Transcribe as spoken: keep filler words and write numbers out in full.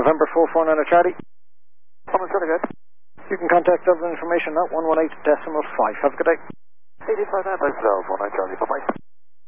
November four four nine Charlie. Thomas, very good. You can contact other information at one one eight decimal five. Have a good day. eighty-five nine, one nine Charlie, bye-bye.